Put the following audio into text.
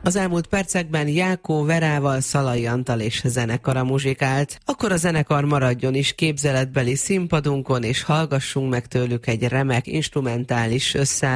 Az elmúlt percekben Jákó Verával Szalai Antal és zenekara muzsikált. Akkor a zenekar maradjon is képzeletbeli színpadunkon, és hallgassunk meg tőlük egy remek instrumentális összeállítást.